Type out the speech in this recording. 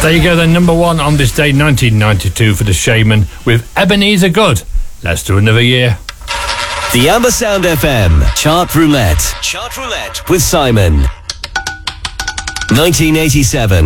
There you go, then, number one on this day, 1992, for the Shaman with Ebenezer Good. Let's do another year. The Amber Sound FM Chart Roulette. Chart Roulette with Simon. 1987.